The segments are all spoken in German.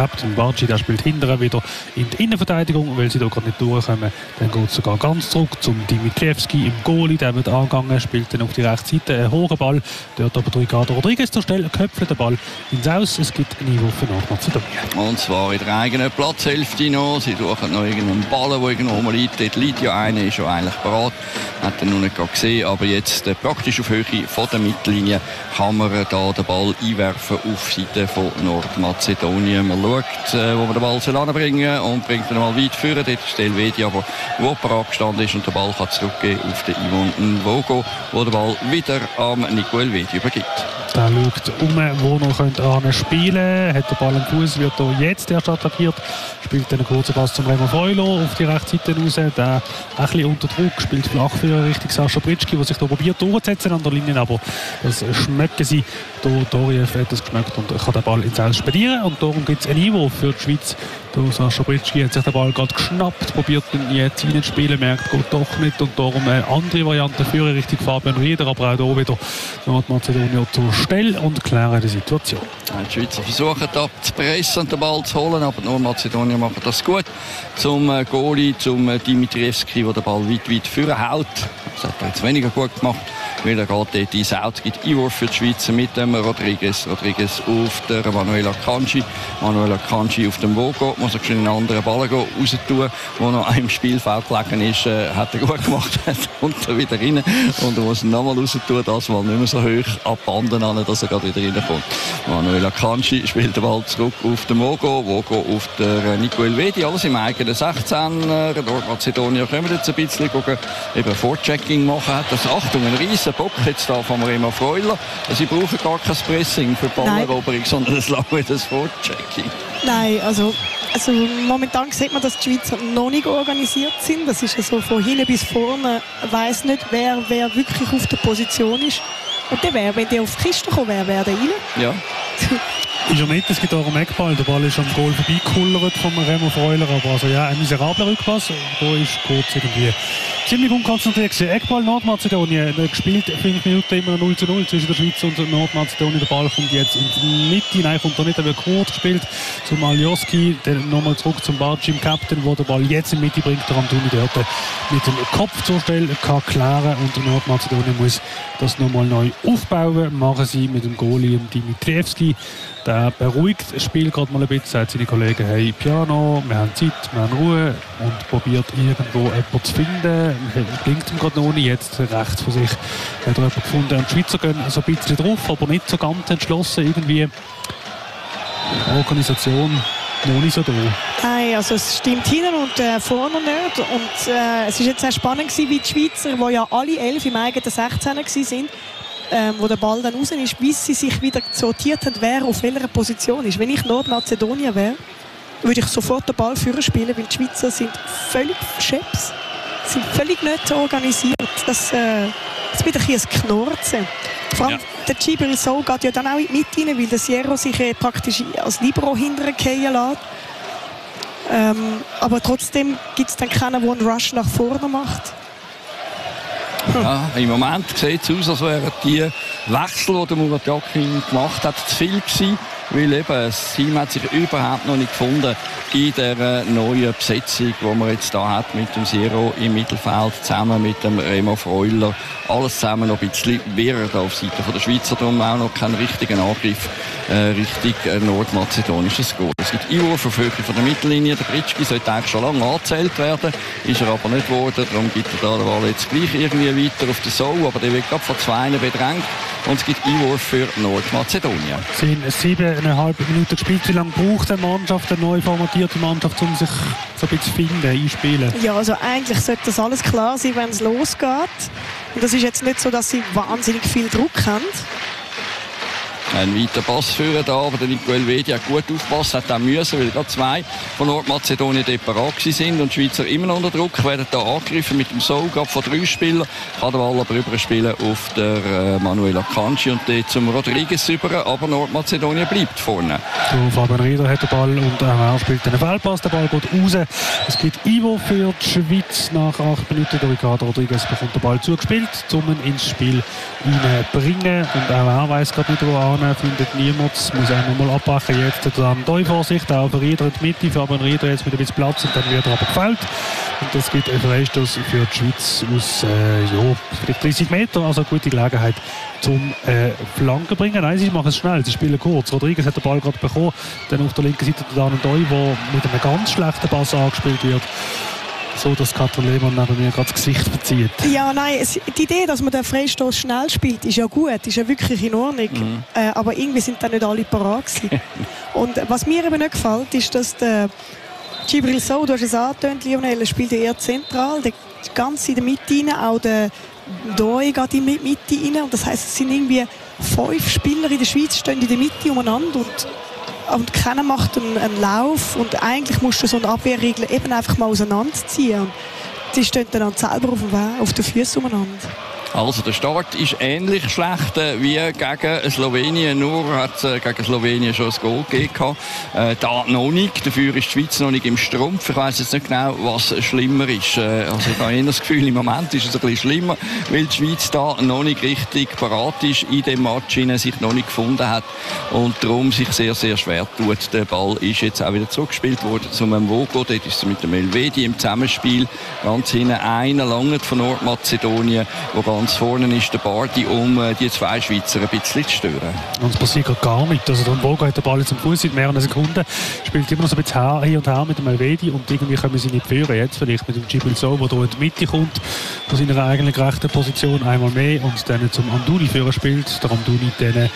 Captain Barci, der spielt hinterher wieder in die Innenverteidigung, weil sie da gerade nicht durchkommen. Dann geht es sogar ganz zurück zum Dimitrievski im Goalie, der wird angegangen, spielt dann auf die rechte Seite einen hohen Ball. Dort aber Ricardo Rodriguez zur Stelle, köpft den Ball ins Aus. Es gibt einen Einwurf für Nordmazedonien. Und zwar in der eigenen Platzhälfte noch. Sie suchen noch irgendeinen Ball, der irgendwo liegt. Dort liegt ja einer, ist ja eigentlich bereit. Hat er noch nicht gesehen, aber jetzt praktisch auf Höhe von der Mittellinie kann man da den Ball einwerfen auf Seite von Nordmazedonien. Man schaut, wo man den Ball anbringen soll und bringt ihn mal weit führen. Dort ist Elvedi, aber wo parat gestanden ist und der Ball kann zurückgehen auf den Ivan Nvogo, wo der Ball wieder am Nico Elvedi übergibt. Der schaut wo noch spielen könnte. Hat den Ball am Fuß, wird hier jetzt erst attackiert. Spielt einen kurzen Pass zum Remo Freuler auf die rechte Seite raus. Der ein bisschen unter Druck, spielt flach für Richtung Sascha Britschki, der sich hier probiert durchzusetzen an der Linie, aber das schmecken sie. Doriev hat das geschmeckt und kann den Ball ins Aus spedieren. Und darum gibt es einen Einwurf für die Schweiz. Der Sascha Britschki hat sich den Ball gerade geschnappt, probiert ihn jetzt reinzuspielen, merkt, geht doch nicht. Und darum eine andere Variante für Richtung Fabian Rieder, aber auch hier wieder Nordmazedonien zur Stelle und klären die Situation. Die Schweizer versuchen da zu pressen und den Ball zu holen, aber die Nordmazedonier machen das gut. Zum Goalie, zum Dimitrievski, der den Ball weit führen haut. Das hat er jetzt weniger gut gemacht, weil er geht dort ins Out, gibt Einwurf für die Schweizer mit dem Rodriguez. Rodriguez auf der Manuel Akanji. Manuel Akanji auf dem Vogo. Muss er schon einen anderen Ball raus tun, der noch im Spielfeld gelegen ist. Hat er gut gemacht, und er wieder rein. Und er muss ihn nochmal raus tun, das mal nicht mehr so hoch ab Banden an, dass er gerade wieder reinkommt. Manuel Akanji spielt den Ball zurück auf den Vogo. Vogo auf der Nico Elvedi. Alles im eigenen 16er. Nordmazedonier kommen jetzt ein bisschen gucken, eben Vorchecking machen. Hat das, Achtung, ein riesen Bock jetzt da von Remo Freuler. Sie brauchen gar kein Pressing für Balleroberung, sondern es lange das Vorchecking. Nein, also momentan sieht man, dass die Schweizer noch nicht organisiert sind. Das ist also von hinten bis vorne. Ich weiss nicht, wer wirklich auf der Position ist. Und der wäre, wenn der auf die Kiste kommen wäre, wäre der rein. Ja. Ist er nicht, es gibt auch einen Eckball. Der Ball ist am Goal vorbeikullert vom Remo Freuler. Aber also ja, ein miserabler Rückpass. Da ist kurz irgendwie ziemlich unkonzentriert gewesen. Eckball Nordmazedonien. Gespielt 5 Minuten immer 0:0 zwischen der Schweiz und Nordmazedonien. Der Ball kommt jetzt in die Mitte. Nein, kommt er nicht. Er wird kurz gespielt zum Aljoski. Dann nochmal zurück zum Barci im Captain, wo der Ball jetzt in die Mitte bringt. Der Antoni dort mit dem Kopf zur Stelle kann klären. Und Nordmazedonien muss das nochmal neu aufbauen. Machen sie mit dem Goalie Dimitrievski. Der beruhigt das Spiel gerade mal ein bisschen, sagt seine Kollegen, hey, Piano, wir haben Zeit, wir haben Ruhe und probiert irgendwo jemanden zu finden. Klingt ihm gerade noch nicht, jetzt rechts von sich hat er jemanden gefunden. Und die Schweizer gehen so ein bisschen drauf, aber nicht so ganz entschlossen irgendwie. Organisation noch nicht so da. Nein, also es stimmt hinten und vorne nicht. Und es war jetzt sehr spannend gewesen, wie die Schweizer, die ja alle 11 im eigenen 16er waren, wo der Ball dann raus ist, bis sie sich wieder sortiert haben, wer auf welcher Position ist. Wenn ich Nordmazedonien wäre, würde ich sofort den Ball führen spielen, weil die Schweizer sind völlig scheps, sind völlig nicht organisiert. Das wird ein Knurzen. Vor allem der Djibril Sow geht ja dann auch in die Mitte rein, weil der Sierra sich praktisch als Libero hintergehen lässt. Aber trotzdem gibt es dann keinen, der einen Rush nach vorne macht. Ja, im Moment sieht es aus, als wären die Wechsel, die der Murat Yakin gemacht hat, zu viel gewesen. Weil eben, das Team hat sich überhaupt noch nicht gefunden in der neuen Besetzung, die man jetzt da hat mit dem Zero im Mittelfeld, zusammen mit dem Remo Freuler. Alles zusammen noch ein bisschen wirr auf Seite der Schweizer, darum auch noch keinen richtigen Angriff Richtung nordmazedonisches Goal. Es gibt Einwurf auf Höhe von der Mittellinie. Der Britschki sollte eigentlich schon lange angezählt werden, ist er aber nicht geworden. Darum gibt er da den Ball jetzt gleich irgendwie weiter auf den Sow, aber der wird gerade von 2 bedrängt. Und es gibt Einwurf für Nordmazedonien. Es sind 7,5 Minuten gespielt. Wie lange braucht eine Mannschaft, eine neu formatierte Mannschaft, um sich so ein bisschen zu finden, einspielen? Ja, also eigentlich sollte das alles klar sein, wenn es losgeht. Und das ist jetzt nicht so, dass sie wahnsinnig viel Druck haben. Ein weiter Pass führen da, aber der Nico Elvedi hat gut aufgepasst, hat auch müssen, weil gerade 2 von Nordmazedonien separat sind und die Schweizer immer unter Druck, werden da angegriffen mit dem Sow, gerade von 3 Spielern, kann der Ball aber überspielen auf der Manuel Akanji und dort zum Rodriguez über, aber Nordmazedonien bleibt vorne. So, Fabian Rieder hat den Ball und er spielt einen Fehlpass, der Ball geht raus. Es gibt Einwurf für die Schweiz nach 8 Minuten. Der Ricardo Rodriguez bekommt den Ball zugespielt, um ihn ins Spiel reinbringen. Und auch er weiss gerade nicht, wo er findet niemand. Es muss auch nochmal abbrechen. Jetzt dann Doi vor sich, auch für Rieder in die Mitte. Fabian Rieder jetzt mit ein bisschen Platz und dann wird er aber gefällt. Und das gibt einen Freistoß für die Schweiz aus vielleicht 30 Metern. Also eine gute Gelegenheit zum Flanken bringen. Nein, sie machen es schnell, sie spielen kurz. Rodriguez hat den Ball gerade bekommen. Dann auf der linken Seite der Dan Doi, der mit einem ganz schlechten Pass angespielt wird. So, dass Katrin Lehmann neben mir gerade das Gesicht verzieht. Ja, nein, die Idee, dass man den Freistoß schnell spielt, ist ja gut, ist ja wirklich in Ordnung. Aber irgendwie sind dann nicht alle parat gewesen. Und was mir eben nicht gefällt, ist, dass der Djibril Sow, du hast es angetönt, Lionel, spielt eher zentral, ganz in der Mitte rein, auch der Doi geht in die Mitte rein. Und das heisst, es sind irgendwie 5 Spieler in der Schweiz stehen in der Mitte umeinander und keiner macht einen Lauf und eigentlich musst du so eine Abwehrregel eben einfach mal auseinanderziehen und sie stehen dann selber auf den Füßen umeinander. Also der Start ist ähnlich schlecht wie gegen Slowenien, nur hat es gegen Slowenien schon ein Goal gegeben. Da noch nicht, dafür ist die Schweiz noch nicht im Strumpf. Ich weiss jetzt nicht genau, was schlimmer ist. Also ich habe eher das Gefühl, im Moment ist es ein bisschen schlimmer, weil die Schweiz da noch nicht richtig parat ist, in dem Match sich noch nicht gefunden hat und darum sich sehr, sehr schwer tut. Der Ball ist jetzt auch wieder zurückgespielt worden zu Mvogo. Dort ist es mit dem Elvedi im Zusammenspiel. Ganz hinten einer langt von Nordmazedonien, wo ganz vorne ist der Bardi, um die 2 Schweizer ein bisschen zu stören. Und es passiert gar nicht. Also der Mvogo hat den Ball zum Fuß seit mehreren Sekunden, spielt immer noch so ein bisschen hin und her mit dem Elvedi und irgendwie können sie nicht führen. Jetzt vielleicht mit dem Djibril Sow, der hier in die Mitte kommt, von seiner eigentlich rechten Position einmal mehr und dann zum Amdouni führen spielt. Der Amdouni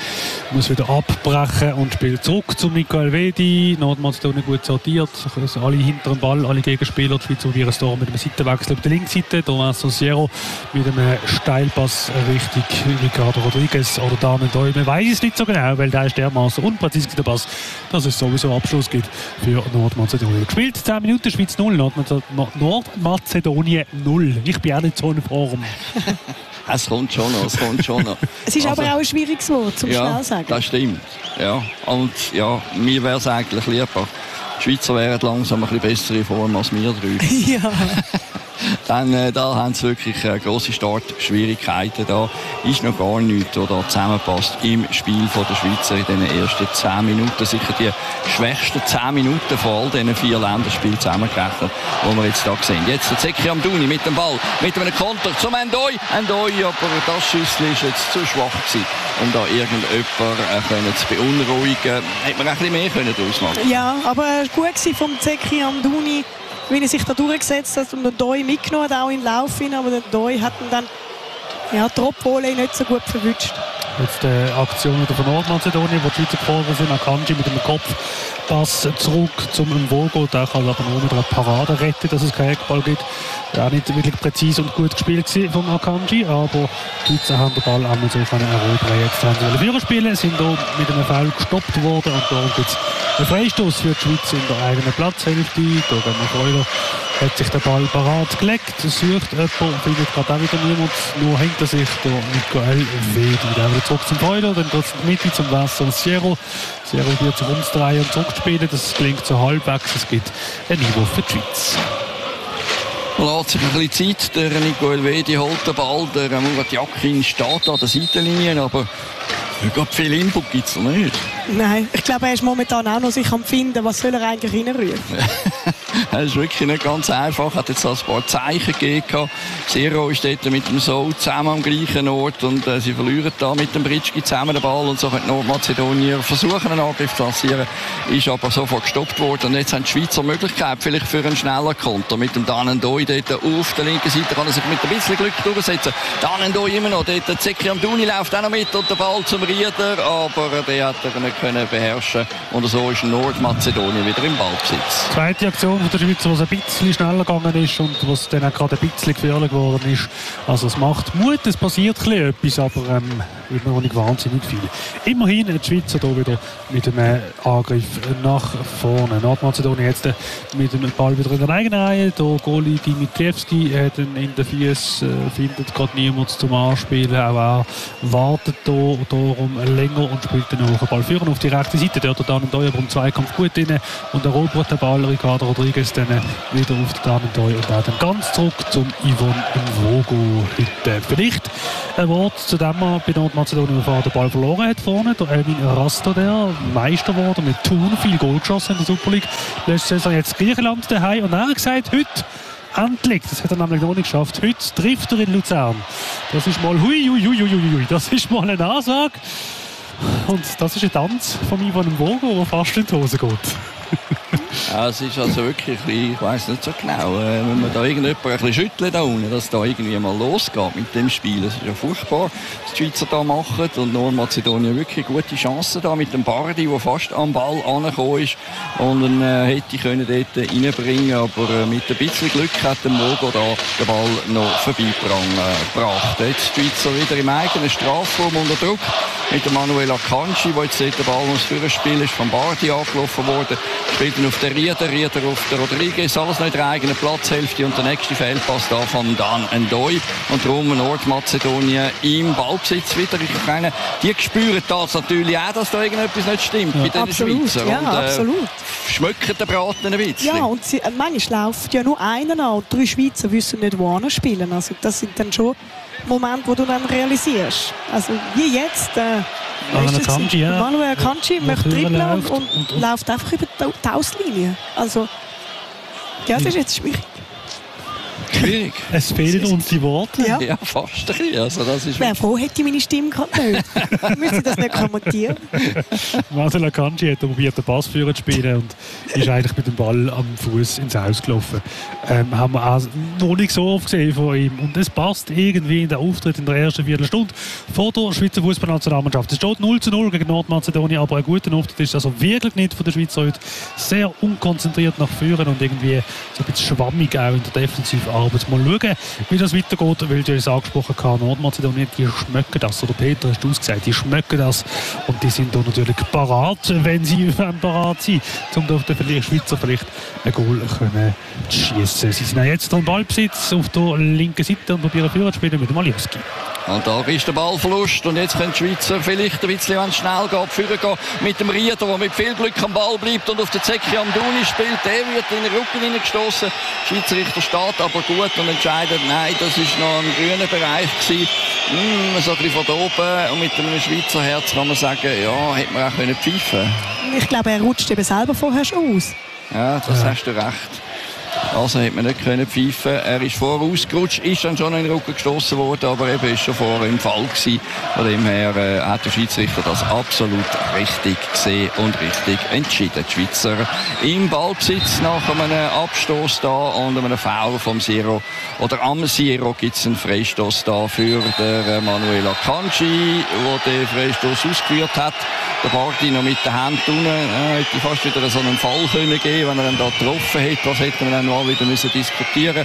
muss wieder abbrechen und spielt zurück zum Nico Elvedi. Nordmazedonien gut sortiert. Also alle hinter dem Ball, alle Gegenspieler. Die Schweiz probieren es mit einem Seitenwechsel auf der linken Seite. Vincent Siero mit einem Steilpass Richtung Ricardo Rodriguez oder Dan Doi. Man weiß es nicht so genau, weil der ist dermaßen unpräzise der Pass, dass es sowieso Abschluss gibt für Nordmazedonien. Gespielt 10 Minuten, Schweiz 0, Nordmazedonien 0. Ich bin auch nicht so in Form. Es kommt schon noch, Es ist aber auch ein schwieriges Wort, zum schnell sagen. Das stimmt. Ja. Und ja, mir wäre es eigentlich lieber. Die Schweizer wären langsam ein bisschen bessere Form als wir 3. Ja. Dann, da haben sie wirklich grosse Startschwierigkeiten. Da ist noch gar nichts, was da zusammenpasst im Spiel der Schweizer in den ersten 10 Minuten. Sicher die schwächsten 10 Minuten von all diesen 4 Länderspielen zusammengerechnet, die wir jetzt hier sehen. Jetzt der Zeki Amdouni mit dem Ball, mit einem Konter zum Ndoi, aber das Schüssel ist jetzt zu schwach gewesen, um da irgendjemanden zu beunruhigen. Hätte man ein bisschen mehr daraus machen können. Ja, aber gut war vom Zeki Amdouni, wie er sich da durchgesetzt hat und den Doi mitgenommen hat, auch in den Lauf hin, aber der Doi hat ihn dann Tropole nicht so gut verwünscht. Jetzt Aktion wieder von Nordmazedonien, wo die Schweizer gefordert sind. Akanji mit dem Kopfpass zurück zum Mvogo. Der kann aber nur mit einer Parade retten, dass es keinen Eckball gibt. Auch nicht wirklich präzise und gut gespielt von Akanji, aber die Schweizer haben den Ball einmal so erobern. Jetzt haben sie Führer spielen, sind hier mit einem Foul gestoppt worden und darum gibt es einen Freistoß für die Schweiz in der eigenen Platzhälfte. Dorian Freuler hat sich den Ball parat gelegt, sucht jemanden, findet gerade auch wieder niemand, nur hinter sich der Nico Elvedi. Dann wieder zurück zum Freuler, dann geht es in die Mitte zum Vincent Siero. Siero wird sich umdrehen und zurückspielen, das gelingt so halbwegs, es gibt ein Niveau für die Schweiz. Lässt sich ein bisschen Zeit, der Nico Elvedi holt den Ball, der Murat Yakin steht an der Seitenlinie, aber viel Input gibt es noch nicht. Nein, ich glaube, er ist momentan auch noch sich am Finden, was soll er eigentlich reinrufen. Das ist wirklich nicht ganz einfach. Hat jetzt ein paar Zeichen gegeben. Zero ist dort mit dem Sow zusammen am gleichen Ort und sie verlieren da mit dem Britschki zusammen den Ball und so können Nordmazedonier versuchen, einen Angriff zu lancieren. Ist aber sofort gestoppt worden und jetzt haben die Schweizer Möglichkeit vielleicht für einen schneller Konter. Mit dem Dan Doi dort auf der linken Seite kann er sich mit ein bisschen Glück durchsetzen. Dan Doi immer noch. Dort der Zeki Amdouni läuft auch noch mit und der Ball zum Rieder, aber der hat er nicht können beherrschen und so ist Nordmazedonien wieder im Ballbesitz. Zweite Aktion von der Schweizer, was ein bisschen schneller gegangen ist und was dann auch gerade ein bisschen gefährlich geworden ist. Also es macht Mut, es passiert etwas, aber immer noch nicht wahnsinnig viel. Immerhin die Schweizer hier wieder mit einem Angriff nach vorne. Nordmazedonien jetzt mit dem Ball wieder in der eigenen Reihe. Der Goalie Dimitrievski hat ihn in den Füßen, findet gerade niemand zum Anspielen. Auch er wartet hier darum länger und spielt den hohen Ball führen auf die rechte Seite. Dort dann Doi aber im Zweikampf gut drin und erobert den Ball. Ricardo Rodriguez es dann wieder auf den Damentoy und auch dann ganz zurück zum Yvonne Mvogo heute. Vielleicht ein Wort zu dem man bei Nordmazedonien den Ball verloren hat vorne. Der Elvin Rasta, der Meister geworden mit Thun, viel Goal geschossen in der Super League. Letzte Saison jetzt Griechenland daheim und er hat gesagt, heute endlich, das hat er nämlich noch nicht geschafft, heute trifft er in Luzern. Das ist mal das ist mal eine Ansage. Und das ist ein Tanz von Yvonne Mvogo, der fast in die Hose geht. Ja, es ist also wirklich, ich weiss nicht so genau, wenn man da irgendjemand ein bisschen schüttelt da unten, dass da irgendwie mal losgeht mit dem Spiel. Es ist ja furchtbar, was die Schweizer da machen und Nordmazedonien wirklich gute Chancen da mit dem Bardi, der fast am Ball angekommen ist und dann hätte können dort reinbringen, aber mit ein bisschen Glück hat der Mogo da den Ball noch vorbeigebracht. Jetzt die Schweizer wieder im eigenen Strafraum unter Druck mit dem Manuel Akanji, der jetzt den Ball ums Führerspiel ist, vom Bardi angelaufen worden, spielt ihn auf den Rieder auf den Rodriguez, alles noch in der eigenen Platzhälfte und der nächste Fehlpass da von Dan Ndoye und darum Nordmazedonien im Ballbesitz wieder. Ich meine, die spüren das natürlich auch, dass da irgendetwas nicht stimmt bei den Schweizern. Ja, und, absolut. Schmücken den Braten ein bisschen. Ja, und manchmal läuft ja nur einer an und 3 Schweizer wissen nicht, wo spielen. Also das sind dann schon Momente, wo du dann realisierst. Also wie jetzt, Manuel Akanji möchte dribbeln und läuft einfach über die Auslinie. Also, ja, das ist jetzt schwierig. Schwierig. Es fehlen uns die Worte. Ja, fast ein bisschen. Also, das ist wer froh hätte meine Stimme gerade nicht. Ich müsste das nicht kommentieren. Manuel Akanji hat probiert, den Passführer zu spielen und ist eigentlich mit dem Ball am Fuß ins Haus gelaufen. Haben wir auch noch nicht so oft gesehen von ihm. Und es passt irgendwie in den Auftritt in der ersten Viertelstunde vor der Schweizer Fußballnationalmannschaft. Es steht 0:0 gegen Nordmazedonien, aber ein guter Auftritt ist also wirklich nicht von der Schweizer heute. Sehr unkonzentriert nach vorne und irgendwie so ein bisschen schwammig auch in der Defensivarbeit. Mal schauen, wie das weitergeht, weil du es angesprochen hast, Nordmazedonien, die schmecken das, oder Peter, hast du es gesagt, die schmecken das und die sind da natürlich parat, wenn sie parat sind, um auf den Schweizer vielleicht ein Goal können schießen. Sie sind auch jetzt im Ballbesitz auf der linken Seite und probieren Führer zu spielen mit dem Alioski. Und da ist der Ballverlust und jetzt können die Schweizer vielleicht ein bisschen, wenn es schnell geht, führen gehen mit dem Rieder, der mit viel Glück am Ball bleibt und auf den Zeki Amdouni spielt. Der wird in den Rücken hineingestoßen. Der Schiedsrichter steht aber gut und entscheidet, nein, das ist noch ein grüner Bereich gewesen. So ein bisschen von da oben und mit einem Schweizer Herz kann man sagen, ja, hätte man auch pfeifen können. Ich glaube, er rutscht eben selber vorher schon aus. Ja, das hast du recht. Also hätte man nicht können pfeifen. Er ist vorausgerutscht, ist dann schon in den Rücken gestoßen worden, aber eben ist schon vorher im Fall gewesen. Von dem her hat der Schiedsrichter das absolut richtig gesehen und richtig entschieden. Die Schweizer im Ballbesitz nach einem Abstoß da und einem Foul vom Zero oder am Zero gibt es einen Freistoß da für den Manuel Akanji, der den Freistoß ausgeführt hat. Der Bardi noch mit der Hand unten, hätte fast wieder so einen Fall können geben, wenn er ihn da getroffen hätte. Was hätte man dann mal wieder müssen diskutieren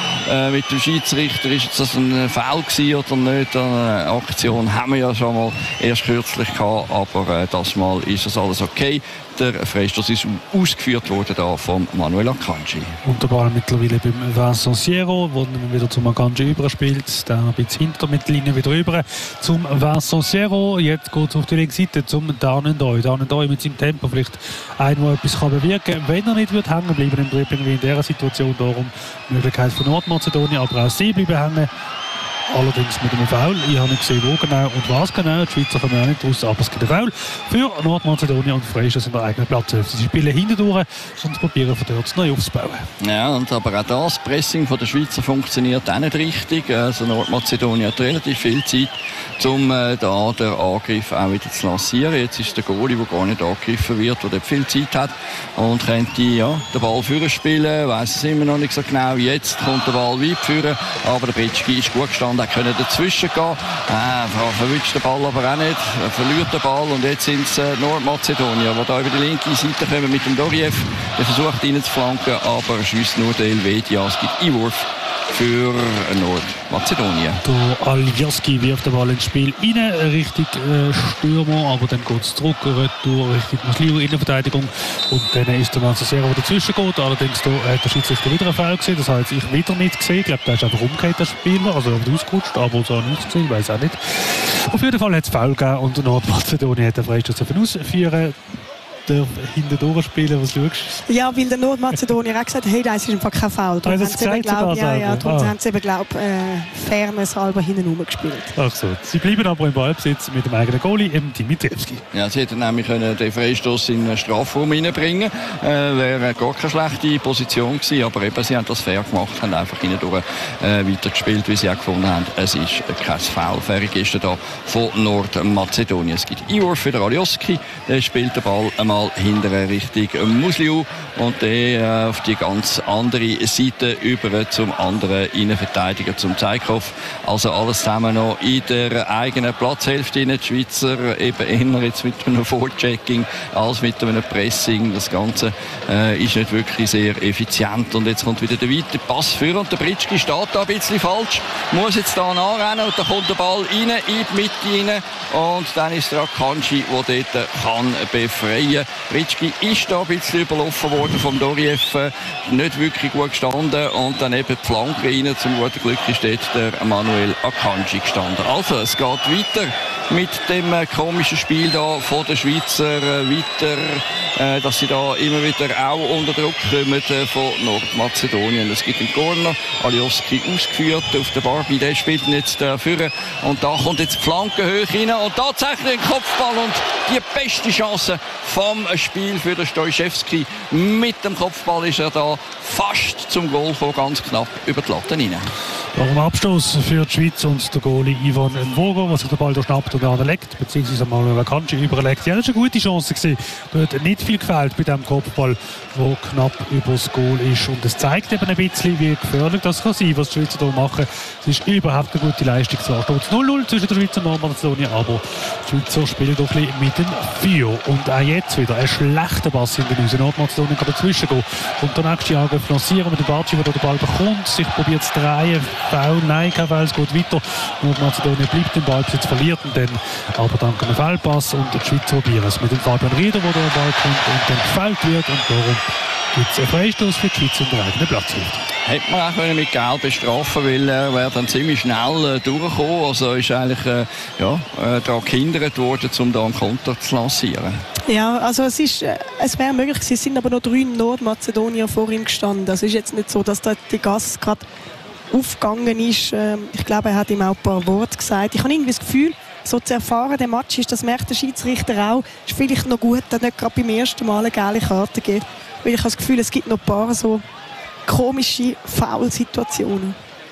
mit dem Schiedsrichter, ist jetzt das ein Foul gewesen oder nicht? Eine Aktion haben wir ja schon mal erst kürzlich gehabt, aber das Mal ist es alles okay. Der Freistoß ist ausgeführt worden da von Manuel Akanji. Und der Ball mittlerweile beim Vincent Sierro, wo man wieder zum Akanji überspielt, dann ein bisschen hinter mit der Linie wieder rüber zum Vincent Sierro. Jetzt geht es auf die linke Seite zum Dan Ndoye. Dan Ndoye mit seinem Tempo vielleicht ein, der etwas bewirken kann, wenn er nicht wird hängen bleiben im Dribbling wie in dieser Situation. Darum die Möglichkeit von Nordmazedonien, aber auch sie bleiben hängen. Allerdings mit einem Foul. Ich habe nicht gesehen, wo genau und was genau. Die Schweizer kommen auch nicht raus, aber es gibt einen Foul für Nordmazedonien und Freistoß in der eigenen Platzhälfte. Sie spielen hinten durch und probieren von dort neu aufzubauen. Ja, und aber auch das Pressing von der Schweizer funktioniert auch nicht richtig. Also Nordmazedonien hat relativ viel Zeit, um da den Angriff auch wieder zu lancieren. Jetzt ist der Goalie, der gar nicht angegriffen wird, der viel Zeit hat und könnte den Ball führen spielen. Weiss es immer noch nicht so genau. Jetzt kommt der Ball weit führen, aber der Britschki ist gut gestanden. Er können dazwischen gehen. Verwünscht den Ball aber auch nicht. Er verliert den Ball und jetzt sind es Nordmazedonier, die da über die linke Seite kommen mit dem Doriev. Der versucht ihn zu flanken, aber schießt nur der Helvetia. Es gibt Einwurf für Nordmazedonien. Der Alioski wirft den Ball ins Spiel rein, Richtung Stürmer, aber dann geht es zurück, retour Richtung Muslio, Innenverteidigung und dann ist der Manzasero, der dazwischen geht. Allerdings da hat der Schiedsrichter wieder einen Foul gesehen, das habe ich wieder nicht gesehen. Ich glaube, der ist einfach umgekehrt, der Spieler, also er ist ausgerutscht, aber so nichts gesehen, weiß auch nicht. Auf jeden Fall hat es Foul gegeben und Nordmazedonien hat den Freistoß ausführen. hinten durchspielen, was schaust du? Ja, weil der Nordmazedonier auch gesagt hat, hey, das ist einfach kein Foul. Darum haben sie eben, glaube ich, Fairness halber hinten rumgespielt. Ach so, sie bleiben aber im Ballbesitz mit dem eigenen Goalie, Dimitrievski. Ja, sie hätten nämlich den Freistoß in den Strafraum reinbringen können. Wäre gar keine schlechte Position gewesen, aber eben, sie haben das fair gemacht, haben einfach hindurch weitergespielt, wie sie auch gefunden haben. Es ist kein Foul. Faire Geste da von Nordmazedonien. Es gibt Ivor für Alioski, der spielt den Ball einmal hinterher Richtung Musliu und der auf die ganz andere Seite über zum anderen Innenverteidiger, zum Zeikhoff. Also alles zusammen noch in der eigenen Platzhälfte. Die Schweizer eben eher jetzt mit einem Vorchecking als mit einem Pressing. Das Ganze ist nicht wirklich sehr effizient. Und jetzt kommt wieder der weite Pass für und der Britschki steht da ein bisschen falsch, muss jetzt da nachrennen und dann kommt der Ball rein, in die Mitte rein und dann ist der Akanji, der dort kann befreien. Britschki ist da ein bisschen überlaufen worden vom Doriev, nicht wirklich gut gestanden und dann eben die Flanke rein. Zum guten Glück ist dort der Manuel Akanji gestanden. Also es geht weiter mit dem komischen Spiel da von den Schweizer weiter, dass sie da immer wieder auch unter Druck kommen von Nordmazedonien. Es gibt einen Corner, Alioski ausgeführt auf der Barbie, der spielt ihn jetzt führen und da kommt jetzt die Flanke hoch rein und tatsächlich ein Kopfball und die beste Chance vom Spiel für den Stojczewski. Mit dem Kopfball ist er da fast zum Goal gekommen, ganz knapp über die Latte rein. Nach dem Abstoß für die Schweiz und der Goalie Ivan Nvogo, was sich den Ball da schnappt und anlegt, beziehungsweise mal Akanji überlegt. Ja, das war eine gute Chance gewesen. Da hat nicht viel gefehlt bei diesem Kopfball, der knapp übers Goal ist. Und es zeigt eben ein bisschen, wie gefährlich das kann sein, was die Schweizer hier machen. Es ist überhaupt eine gute Leistung. Zwar steht es 0-0 zwischen der Schweiz und Nordmazedonien, aber die Schweizer spielen doch ein bisschen mit dem Feuer. Und auch jetzt wieder ein schlechter Pass in den Raus. Nordmazedonien kann dazwischen gehen. Und der nächste Angriff lancieren mit dem Barci, der den Ball bekommt, sich probiert zu drehen. Foul, nein, kein Foul, es geht weiter. Nordmazedonien bleibt im Ballbesitz, verliert ihn dann, aber dank einem Fehlpass und die Schweizer probieren es mit dem Fabian Rieder, der den Ball kommt und dann gefällt wird und darum gibt es einen Freistoß für die Schweiz in der eigenen Platzhälfte. Hätte man auch mit Gelb bestrafen können, weil er wäre dann ziemlich schnell durchgekommen. Also ist eigentlich daran gehindert worden, um da einen Konter zu lancieren. Ja, also es wäre möglich gewesen, es sind aber noch 3 Nordmazedonier vor ihm gestanden. Also es ist jetzt nicht so, dass da die Gas gerade aufgegangen ist. Ich glaube, er hat ihm auch ein paar Worte gesagt. Ich habe irgendwie das Gefühl, so zu erfahren, der Match ist, das merkt der Schiedsrichter auch, ist vielleicht noch gut, dass nicht gerade beim ersten Mal eine gelbe Karte gibt. Weil ich habe das Gefühl, es gibt noch ein paar so komische Foul-Situationen.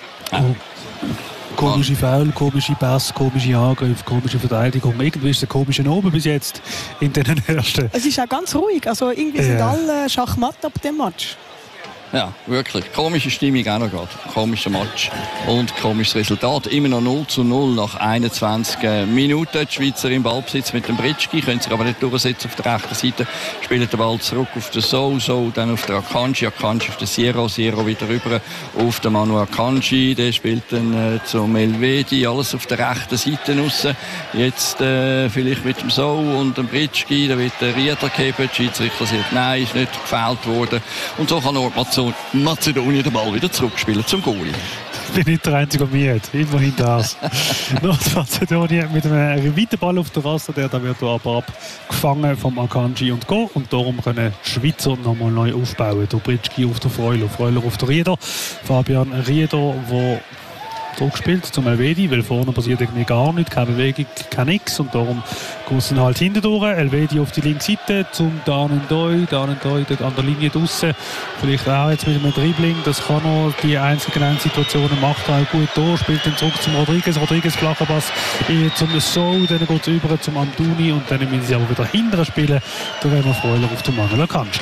Komische Foul, komische Pass, komische Angriffe, komische Verteidigung. Irgendwie ist es ein komischer Oben bis jetzt in den ersten. Es ist auch ganz ruhig. Also irgendwie sind alle Schachmatt ab dem Match. Ja, wirklich. Komische Stimmung auch noch gerade. Komischer Match und komisches Resultat. Immer noch 0:0 nach 21 Minuten. Die Schweizer im Ballbesitz mit dem Britschki, können sich aber nicht durchsetzen auf der rechten Seite. Spielen den Ball zurück auf den So, dann auf den Akanji auf den Sierra wieder rüber auf den Manu Akanji. Der spielt dann zum Elvedi, alles auf der rechten Seite raus. Jetzt vielleicht mit dem So und dem Britschki, da wird der Rieder gegeben. Die Schiedsrichter sagt, nein, ist nicht gefällt worden. Und so kann Nordmazedonien den Ball wieder zurückspielen zum Goalie. Ich bin nicht der Einzige, der mich hat. Immerhin das. Nordmazedonien mit einem weiten Ball auf der Rasse, der wird aber abgefangen vom Akanji und Go. Und darum können die Schweizer nochmal neu aufbauen. Der Britschki auf der Freuler auf der Rieder. Fabian Rieder, der zurückgespielt zum Elvedi, weil vorne passiert irgendwie gar nichts, keine Bewegung, kein Nix und darum geht es dann halt hinten durch. Elvedi auf die linke Seite zum Danendoi dort an der Linie draussen, vielleicht auch jetzt mit einem Dribbling, das kann noch die einzelnen Situationen, macht er auch gut durch, spielt dann zurück zum Rodriguez flacher Pass zum So, dann geht es über zum Antuni und dann müssen sie aber wieder hinterher spielen, da werden wir Freuler auf den Manuel Akanji.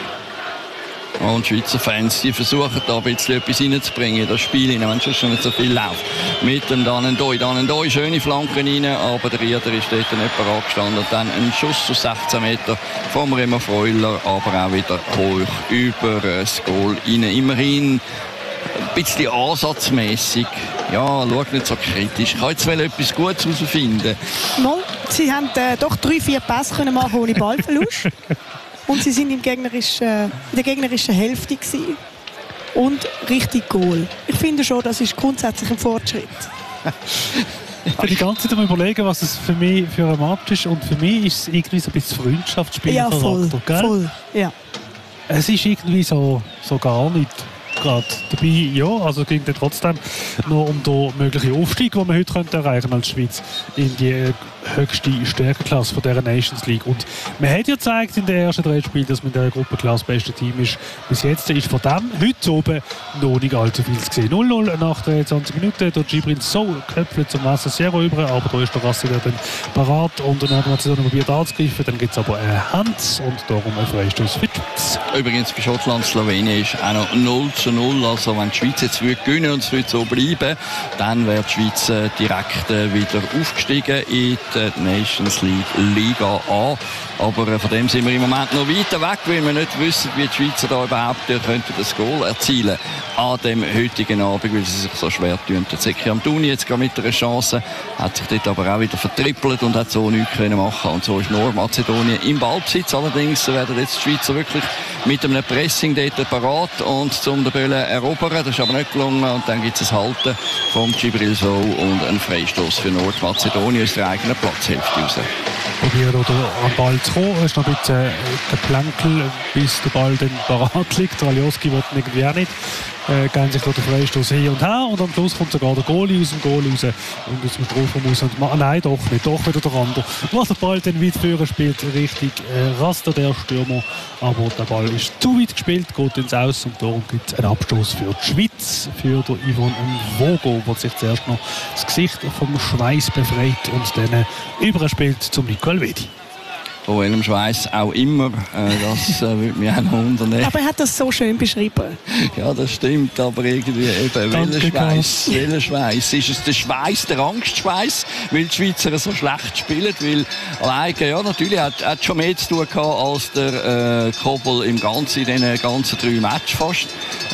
Und die Schweizer Fans, die versuchen da ein bisschen etwas reinzubringen in das Spiel, wenn es schon nicht so viel läuft. Mit dem Danendoi, schöne Flanken rein, aber der Rieder ist dort nicht parat gestanden. Und dann ein Schuss aus 16 Meter vom Remo Freuler, aber auch wieder hoch über das Goal rein. Immerhin ein bisschen ansatzmäßig. Ja, schau nicht so kritisch. Ich kann jetzt etwas Gutes herausfinden. Sie haben doch 3-4 Pässe können machen ohne Ballverlust. Und sie sind in der gegnerischen Hälfte gewesen. Und richtig Goal. Ich finde schon, das ist grundsätzlich ein Fortschritt. Ich bin die ganze Zeit am Überlegen, was es für mich für ein Match ist. Und für mich ist es irgendwie so ein bisschen Freundschaftsspiel. Ja, voll. Ja. Es ist irgendwie so gar nicht gerade dabei. Ja, also ging dann trotzdem nur um den möglichen Aufstieg, den wir heute erreichen als Schweiz in die höchste Stärkeklasse von dieser Nations League. Und man hat ja gezeigt in den ersten 3 Spielen, dass man in der Gruppenklasse das beste Team ist. Bis jetzt ist von dem heute oben noch nicht allzu viel zu sehen. 0-0 nach 23 Minuten. Der Djibril Sow köpfelt zum Messer sehr über, aber da ist der Rassi dann parat und dann hat sie probiert anzugreifen. Dann gibt es aber eine Hand und darum ein Freistoß für die Schweiz. Übrigens bei Schottland-Slowenien ist auch noch 0-0. Also wenn die Schweiz jetzt gewinnen und es wird so bleiben, dann wäre die Schweiz direkt wieder aufgestiegen in die Nations League Liga A. Aber von dem sind wir im Moment noch weiter weg, weil wir nicht wissen, wie die Schweizer da überhaupt könnten das Goal erzielen an dem heutigen Abend, weil sie sich so schwer tun. Der Zeki Amdouni jetzt gerade mit einer Chance, hat sich dort aber auch wieder vertrippelt und hat so nichts können machen. Und so ist Nordmazedonien im Ballbesitz. Allerdings werden jetzt die Schweizer wirklich mit einem Pressing dort parat und zum den Böllen erobern. Das ist aber nicht gelungen. Und dann gibt es ein Halten vom Djibril Sow und einen Freistoß für Nordmazedonien aus der eigenen Platzhälfte raus. Probieren oder am Ball zu kommen. Es ist noch ein bisschen Geplänkel, bis der Ball dann parat liegt. Der Alioski will irgendwie auch nicht. Gehen sich da den Freistoß hin und her und am Schluss kommt sogar der Goalie aus dem Goal raus und aus dem Strafraum raus. Und nein, doch nicht, doch wieder der andere. Was der Ball dann weit führen spielt, richtig Raster der Stürmer. Aber der Ball ist zu weit gespielt, geht ins Aus und darum gibt es einen Abstoß für die Schweiz, für den Yvonne Mvogo, der sich zuerst noch das Gesicht vom Schweiß befreit und dann überspielt zum Nico Elvedi. Von welchem Schweiß auch immer, das würde mich auch noch wundern. Aber er hat das so schön beschrieben. Ja, das stimmt, aber irgendwie eben, welcher Schweiß? Ist es der Schweiß, der Angstschweiß, weil die Schweizer so schlecht spielen? Weil alleine, ja, natürlich hat schon mehr zu tun gehabt als der Kobel im Ganzen, in diesen ganzen 3 Matches fast.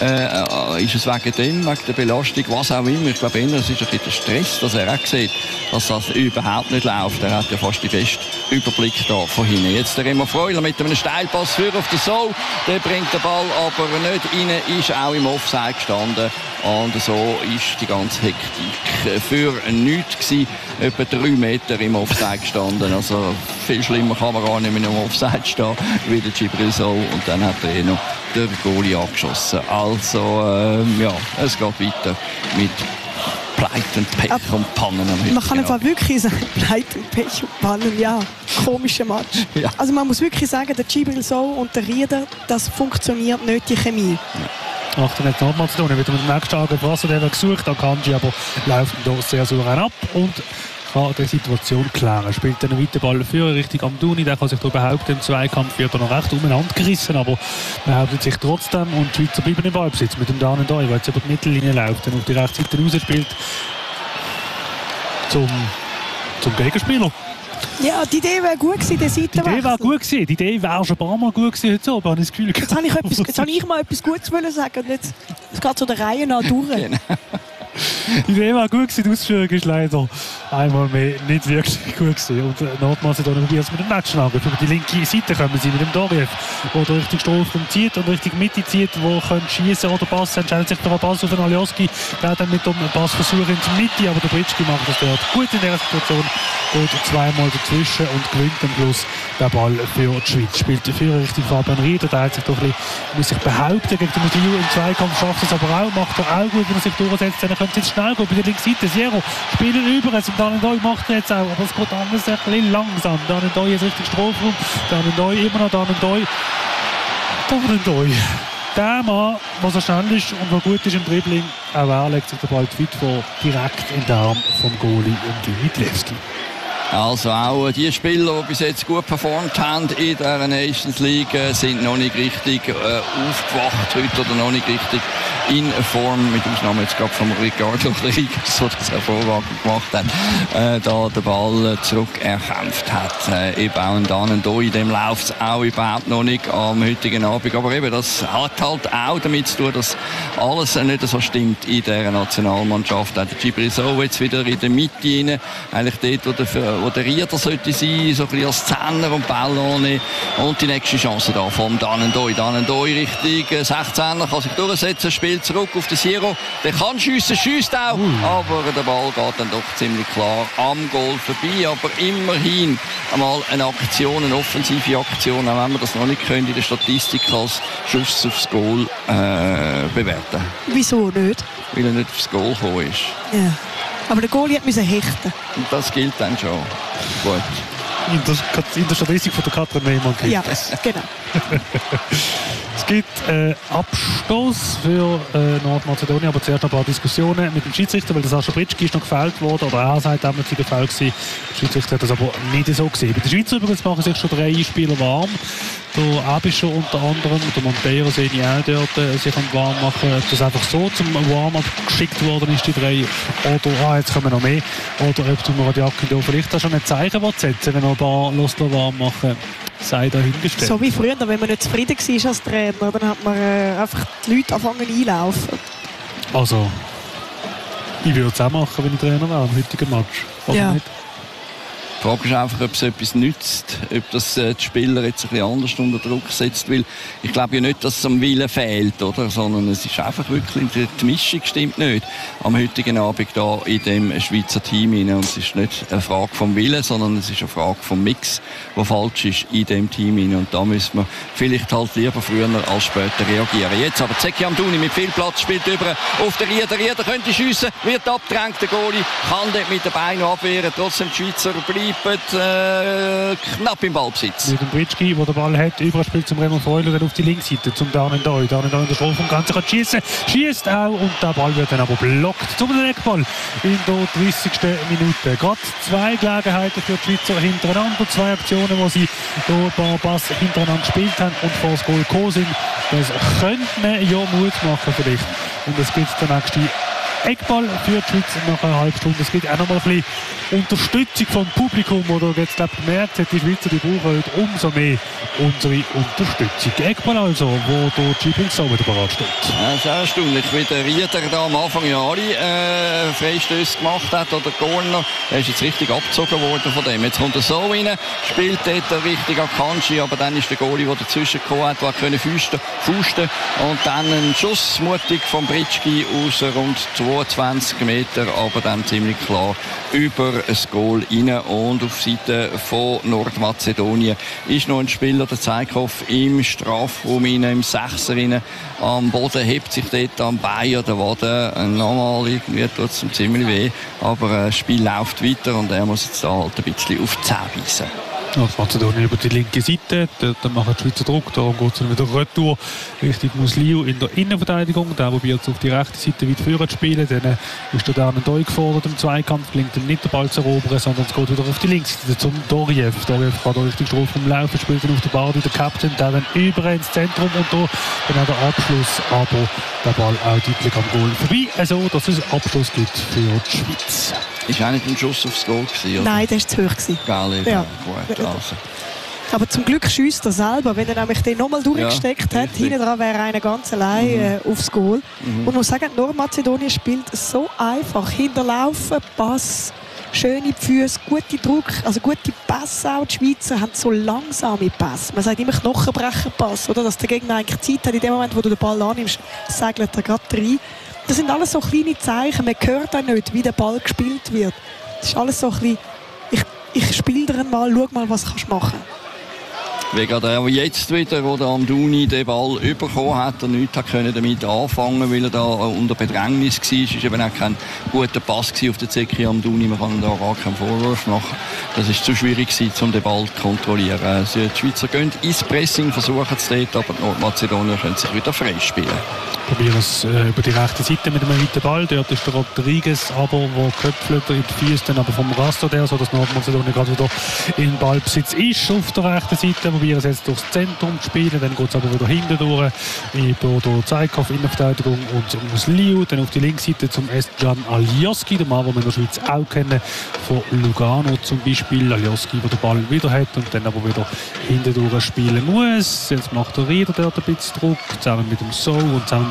Ist es wegen dem, wegen der Belastung, was auch immer. Ich glaube, es ist ein bisschen der Stress, dass er auch sieht, dass das überhaupt nicht läuft. Er hat ja fast den besten Überblick da von hinten. Jetzt der Remo Freuler mit einem Steilpass für auf den Sow. Der bringt den Ball aber nicht rein, ist auch im Offside gestanden. Und so ist die ganze Hektik für nichts gewesen. Etwa 3 Meter im Offside gestanden. Also viel schlimmer kann man gar nicht mit einem Offside stehen, wie der Djibril Sow. Und dann hat er noch der Goalie angeschossen. Also ja, es geht weiter mit Pleiten, Pech und Pannen am heutigen Man kann einfach wirklich sagen, Pleiten, Pech und Pannen, ja, komischer Match. Ja. Also man muss wirklich sagen, der Djibril Sow und der Rieder, das funktioniert nicht, die Chemie. Ja. Macht er nicht Nordmazedonien, wieder mit dem nächsten Angriff, der wird gesucht, Akanji, aber läuft ihn da sehr souverän ab und kann die Situation klären. Spielt dann einen weiten Ball für Richtung Amdouni, der kann sich da behaupten. Im Zweikampf wird er noch recht umeinander gerissen, aber behauptet sich trotzdem und die Schweizer bleiben im Ballbesitz mit dem Danen Doi, der jetzt über die Mittellinie läuft, dann auf die Rechtsseite rausspielt zum Gegenspieler. Ja, die Idee wäre gut gewesen, der Seitenwechsel. Die Idee wäre gut gewesen. Die Idee wäre schon ein paar Mal gut gewesen heute Abend, habe ich das Gefühl. Jetzt habe ich mal etwas Gutes sagen und jetzt geht so der Reihe nach durch. Genau. Die Idee war gut gewesen, die Ausführung ist leider einmal mehr nicht wirklich gut gewesen. Und Nordmazedonien probiert es mit dem nächsten Angriff. Über die linke Seite kommen sie mit dem Doriev, der Richtung Strafraum zieht und Richtung Mitte zieht, wo schießen oder passen. Entscheidet sich für einen Pass auf den Alioski. Der dann mit dem Passversuch in die Mitte, aber der Britschki macht das dort gut in dieser Situation. Geht zweimal dazwischen und gewinnt am Schluss den Ball für die Schweiz. Spielt für Richtung Fabian Rieder. Der hat sich doch ein bisschen, muss sich behaupten gegen den Mutiu im Zweikampf. Schafft es aber auch, macht er auch gut, wenn er sich durchsetzt. Dann könnte es jetzt schnell gehen bei der linken Seite. Siero spielen über es. Und Danen Doi macht er jetzt auch. Aber es geht anders ein bisschen langsam. Danen Doi ist Richtung Strafraum. Danen Doi, immer noch Danen Doi. Danen Doi. Der Mann, der so schnell ist und der gut ist im Dribbling, auch er legt sich den Ball weit vor, direkt in den Arm vom Goalie Dimitrievski. Also auch die Spieler, die bis jetzt gut performt haben in der Nations League, sind noch nicht richtig aufgewacht heute oder noch nicht richtig in Form, mit Ausnahme jetzt gerade von Ricardo Rodriguez, der das hervorragend gemacht hat, da den Ball zurückerkämpft hat. Eben auch ein Danen Doi, dem läuft es auch überhaupt noch nicht am heutigen Abend. Aber eben, das hat halt auch damit zu tun, dass alles nicht so stimmt in dieser Nationalmannschaft. Auch der Djibril Sow jetzt wieder in der Mitte rein, eigentlich dort, wo der Rieder sollte sein, so ein bisschen als Zehner und Ball annehmen. Und die nächste Chance da vom Danendoi. Danendoi Richtung 16er, kann sich durchsetzen, spielt zurück auf den Siro. Der kann schiessen, schiesst auch, aber der Ball geht dann doch ziemlich klar am Goal vorbei. Aber immerhin einmal eine Aktion, eine offensive Aktion, auch wenn wir das noch nicht können, in der Statistik als Schuss aufs Goal bewerten. Wieso nicht? Weil er nicht aufs Goal gekommen ist. Ja. Aber der Goalie musste hechten. Und das gilt dann schon. Gut. In der Statistik von der Katrin Neyman gilt ja, das. Genau. Es gibt Abstoß für Nordmazedonien, aber zuerst noch ein paar Diskussionen mit dem Schiedsrichter, weil der Sascha Britschki ist noch gefällt worden, oder er sagt, er sei gefällt gewesen. Der Schiedsrichter hat das aber nicht so gesehen. Bei den Schweizer übrigens machen sich schon 3 Spieler warm. Der Abischer unter anderem, der Monteiro sehe ich auch dort sich warm machen. Ob das einfach so zum Warm-up geschickt worden ist, die 3, oder jetzt kommen noch mehr, oder ob du Radjakin vielleicht da schon ein Zeichen setzen, wenn er ein paar Losler warm machen, sei dahingestellt. So wie früher, wenn man nicht zufrieden war als Trainer, dann hat man einfach die Leute anfangen einlaufen. Also, ich würde es auch machen, wenn ich Trainer wäre, am heutigen Match. Oder ja. Nicht? Die Frage ist einfach, ob es etwas nützt, ob das die Spieler jetzt ein bisschen anders unter Druck setzt, weil ich glaube ja nicht, dass es am Willen fehlt, oder? Sondern es ist einfach wirklich, die Mischung stimmt nicht am heutigen Abend da in dem Schweizer Team rein. Und es ist nicht eine Frage vom Willen, sondern es ist eine Frage vom Mix, der falsch ist in dem Team rein. Und da müssen wir vielleicht halt lieber früher als später reagieren. Jetzt aber Zeki Amdouni mit viel Platz spielt über auf den Rieder. Rieder könnte schiessen, wird abgedrängt, der Goalie kann dort mit den Beinen abwehren, trotzdem die Schweizer bleiben knapp im Ballbesitz. Mit dem Britschki, der den Ball hat, überspielt zum Raymond Freuler, dann auf die Linksseite zum Danendoi. Danendoi in der Strafraum, kann schiessen, schießt auch und der Ball wird dann aber blockt. Zum Eckball in der 30. Minute. Gerade 2 Gelegenheiten für die Schweizer hintereinander, 2 Aktionen, wo sie hier ein paar Pass hintereinander gespielt haben und vor das Goal gekommen sind. Das könnte ja Mut machen vielleicht. Und es gibt den nächsten Eckball für die Schweiz nach einer halben Stunde. Es gibt auch noch mal ein bisschen Unterstützung vom Publikum, oder jetzt gemerkt hat, die Schweizer, die brauchen heute umso mehr unsere Unterstützung. Eckball also, wo der G-Prince so wieder bereit steht. Ja, sehr erstaunlich, wie der Rieder da am Anfang ja alle Freistöße gemacht hat, oder Corner. Er ist jetzt richtig abgezogen worden von dem. Jetzt kommt er so rein, spielt dort richtig Akanji, aber dann ist der Goalie, der dazwischen gekommen hat, der können fusten und dann ein Schuss mutig von Britschki aus rund 22 Meter, aber dann ziemlich klar über ein Goal rein. Und auf Seite von Nordmazedonien ist noch ein Spieler, der Zeighoff, im Strafraum rein, im 6er rein, am Boden, hebt sich dort am Bein oder Waden. Nochmal irgendwie tut es ihm ziemlich weh, aber das Spiel läuft weiter und er muss jetzt da halt ein bisschen auf die Zähne beißen. Nordmazedonien über die linke Seite, dann machen die Schweizer Druck, darum geht es dann wieder retour Richtung Musliu in der Innenverteidigung. Der probiert es auf die rechte Seite weit vorne zu spielen, dann ist der Danendoi gefordert im Zweikampf, gelingt ihm nicht den Ball zu erobern, sondern es geht wieder auf die linke Seite zum Doriev. Doriev kann da Richtung Strafraum laufen, spielt dann auf der Bardi, der Captain, der dann über ins Zentrum und da dann der Abschluss, aber der Ball auch deutlich am Goal vorbei, also dass es Abschluss gibt für die Schweiz. Ist auch nicht ein Schuss aufs Goal gewesen, oder? Nein, der war zu hoch gewesen. Geil, ja. Gut, also. Aber zum Glück schießt er selber, wenn er nämlich den nochmal durchgesteckt hat. Hinten dran wäre einer ganz allein aufs Goal. Und ich muss sagen, Nordmazedonien spielt so einfach. Hinterlaufen, Pass, schöne Füße, gute Druck, also gute Pässe auch. Die Schweizer haben so langsame Pässe. Man sagt immer Knochenbrecherpass, oder? Dass der Gegner eigentlich Zeit hat, in dem Moment, wo du den Ball annimmst, segelt er gerade rein. Das sind alles so kleine Zeichen. Man hört auch nicht, wie der Ball gespielt wird. Das ist alles so ein bisschen, ich spiele dir einmal, schau mal, was kannst du machen. Wie gerade auch jetzt wieder, wo der Amdouni den Ball bekommen hat und nichts damit anfangen, weil er da unter Bedrängnis war. Es war eben auch kein guter Pass auf den Zeki Amdouni. Man kann da gar keinen Vorwurf machen. Das war zu schwierig, um den Ball zu kontrollieren. Also die Schweizer gehen ins Pressing, versuchen es dort, aber die Nordmazedonier können sich wieder freispielen. Probieren es über die rechte Seite mit einem weiten Ball. Dort ist der Rodriguez, aber wo köpfelt in die Füße, dann aber vom Raster der, sodass Nordmazedonien gerade wieder in Ballbesitz ist auf der rechten Seite. Probieren es jetzt durchs Zentrum zu spielen, dann geht es aber wieder hinten durch über Zeighoff Innenverteidigung und zum Musliu, dann auf die Linksseite zum Estjan Alioski, der Mann, den wir in der Schweiz auch kennen, von Lugano zum Beispiel. Alioski, der den Ball wieder hat und dann aber wieder hinten durch spielen muss. Jetzt macht der Rieder dort ein bisschen Druck, zusammen mit dem So und zusammen mit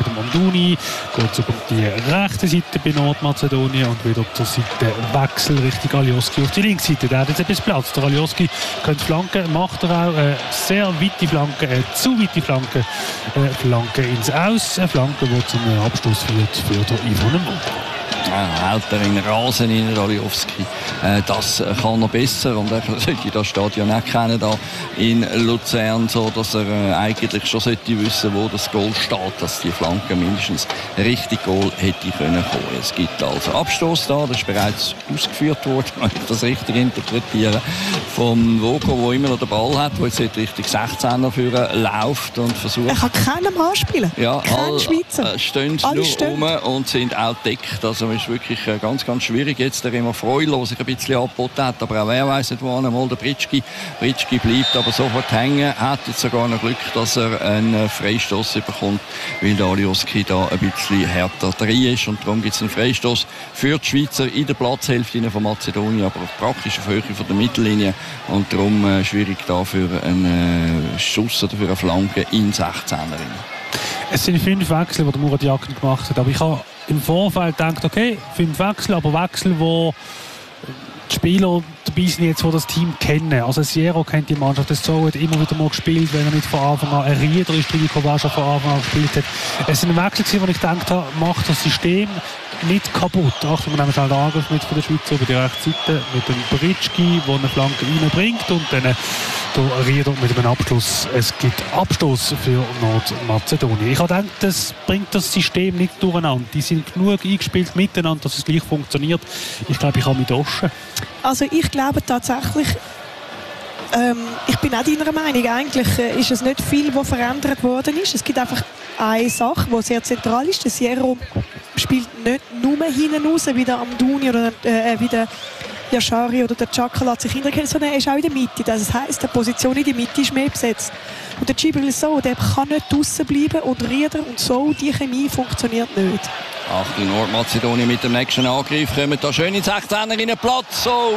dem Amdouni, geht es über die rechte Seite bei Nordmazedonien und wieder zur Seite Wechsel Richtung Alioski auf die linke Seite. Der hat jetzt etwas Platz. Der Alioski könnte flanken, macht er auch. Sehr weite Flanke, zu weite Flanke. Flanke ins Aus. Eine Flanke, die zum Abschluss führt für den Ivan Motor. Hält er in den Rasen in Raliowski. Das kann er besser und er sollte das Stadion auch kennen da in Luzern, so dass er eigentlich schon sollte wissen, wo das Goal steht, dass die Flanke mindestens richtig Goal hätte können kommen. Es gibt also Abstoß da, das ist bereits ausgeführt worden, wenn ich das richtig interpretiere, vom Vogo, der immer noch den Ball hat, der jetzt Richtung 16er führen läuft und versucht. Er kann keinen Mann spielen. Ja, kein Schweizer. Stehen nur rum und sind auch deckt. Also ist wirklich ganz, ganz schwierig. Jetzt der immer Freulo, sich ein bisschen angeboten hat, aber auch er weiss nicht, wo einmal der Britschki bleibt aber sofort hängen. Hat jetzt sogar noch Glück, dass er einen Freistoß bekommt, weil der Alioski da ein bisschen härter drin ist und darum gibt es einen Freistoß für die Schweizer in der Platzhälfte von Mazedonien, aber praktisch auf Höhe von der Mittellinie und darum schwierig da für einen Schuss oder für eine Flanke in 16er. Es sind 5 Wechsel, die der Murat Yakin gemacht hat, aber ich habe im Vorfeld gedacht, okay, 5 Wechsel, aber Wechsel, wo die Spieler dabei sind jetzt, die das Team kennen. Also Sierra kennt die Mannschaft, das Zoo hat immer wieder mal gespielt, wenn er nicht von Anfang an ein Rieder ist, der schon von Anfang an gespielt hat. Es sind Wechsel, wo ich gedacht habe, macht das System nicht kaputt. Achtung, wir nehmen schnell den Angriff mit von der Schweiz über die rechte Seite mit dem Britschki, der eine Flanke reinbringt und dann der Rieder mit einem Abschluss. Es gibt Abstoß für Nordmazedonien. Ich habe gedacht, das bringt das System nicht durcheinander. Die sind genug eingespielt miteinander, dass es gleich funktioniert. Ich glaube, ich habe mich duschen. Also ich glaube tatsächlich, ich bin auch deiner Meinung, eigentlich ist es nicht viel, was verändert worden ist. Es gibt einfach eine Sache, die sehr zentral ist. Der Sierra spielt nicht nur hinten raus, wie der Amdouni oder wie der Yashari oder der Chakala sich hinterkennt, sondern er ist auch in der Mitte. Das heisst, die Position in der Mitte ist mehr besetzt. Und der Djibril Sow, der kann nicht draussen bleiben und Rieder und Sow, die Chemie funktioniert nicht. Achtung, Nordmazedonien mit dem nächsten Angriff kommen da schön in 16er in den Platz. Oh,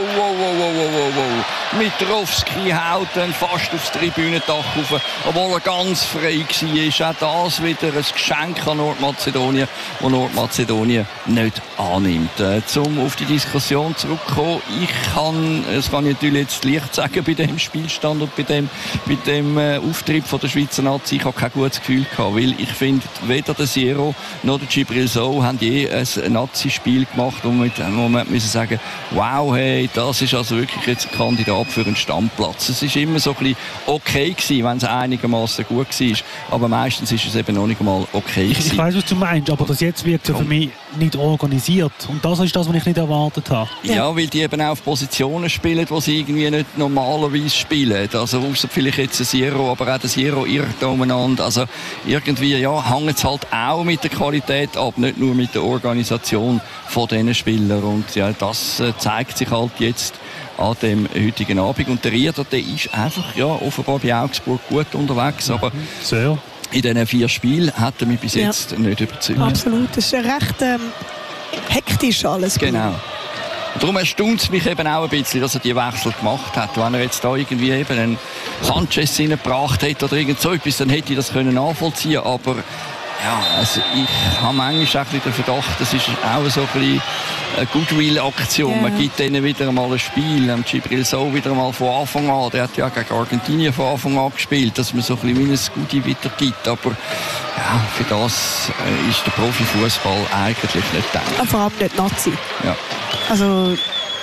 Mitrovski haut dann fast aufs Tribünendach rauf, obwohl er ganz frei war. Auch das wieder ein Geschenk an Nordmazedonien, das Nordmazedonien nicht annimmt. Um auf die Diskussion zurückzukommen, das kann ich natürlich jetzt leicht sagen bei dem Spielstand und bei dem Auftritt von der Schweizer Nazi. Ich habe kein gutes Gefühl gehabt, weil ich finde, weder der Sierra noch der Djibril Sow haben je ein Nazi-Spiel gemacht, wo man müssen sagen, wow, hey, das ist also wirklich jetzt ein Kandidat für einen Stammplatz. Es ist immer so ein bisschen okay gewesen, wenn es einigermaßen gut war, aber meistens ist es eben noch nicht einmal okay gewesen. Ich weiss, was du meinst, aber das jetzt wirkt ja für mich nicht organisiert und das ist das, was ich nicht erwartet habe. Ja, weil die eben auch auf Positionen spielen, wo sie irgendwie nicht normalerweise spielen. Also außer vielleicht jetzt ein Sierra, aber auch der Sierra irrt umeinander. Also irgendwie hängt es halt auch mit der Qualität ab, nicht nur mit der Organisation von diesen Spielern. Und ja, das zeigt sich halt jetzt an dem heutigen Abend. Und der Rieder, der ist einfach offenbar bei Augsburg gut unterwegs, aber sehr. In diesen 4 Spielen hat er mich bis jetzt nicht überzeugt. Absolut, das ist recht hektisch alles. Genau. Und darum erstaunt es mich eben auch ein bisschen, dass er die Wechsel gemacht hat. Wenn er jetzt da irgendwie eben einen Sanchez reingebracht hätte oder irgend so etwas, dann hätte ich das nachvollziehen können. Aber ja, also ich habe manchmal auch den Verdacht, das ist auch so ein bisschen eine Goodwill-Aktion. Yeah. Man gibt denen wieder einmal ein Spiel. Djibril Sow wieder einmal von Anfang an. Der hat ja gegen Argentinien von Anfang an gespielt, dass man so ein bisschen wie ein Goodie wieder gibt. Aber ja, für das ist der Profifußball eigentlich nicht gedacht. Vor allem nicht Nazi. Ja. Also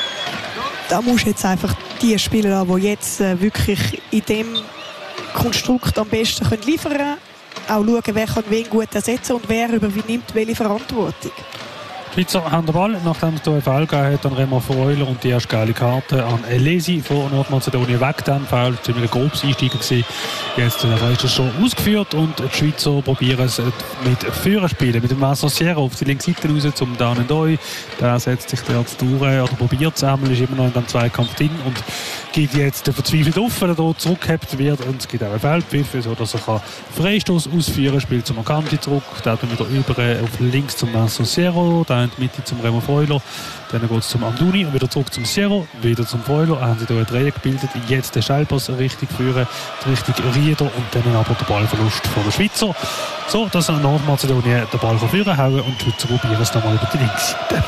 da musst du jetzt einfach die Spieler haben, die jetzt wirklich in dem Konstrukt am besten liefern können. Auch schauen, wer kann wen gut ersetzen und wer übernimmt welche Verantwortung. Die Schweizer haben den Ball, nachdem es hier Foul gegeben hat, an Remo Freuler und die erste geile Karte an Elesi von Nordmazedonien weg. Dann Foul, ziemlich ein grobes Einsteigen gewesen. Jetzt ist das schon ausgeführt und die Schweizer probieren es mit Führerspielen, mit dem Messer Sierra auf die linke Seite raus zum Danendoi. Der setzt sich jetzt durch oder probiert es einmal, ist immer noch in dem Zweikampf drin und geht jetzt verzweifelt auf, wenn er hier zurückgehabt wird und es gibt auch einen Feldpfiff, sodass er Freistoß ausführen kann, spielt zum Akanti zurück, der dann wieder über auf links zum Messer Sierra. da in die Mitte zum Remo Freuler, dann geht es zum Amdouni und wieder zurück zum Sierra, wieder zum Freuler, haben sie hier eine Reihe gebildet, jetzt den Schellpass richtig führen, richtig Rieder und dann aber der Ballverlust von der Schweizer, so dass Nordmazedonien den Ball führen hauen und die Schweizer probieren es nochmal über die Linksseite.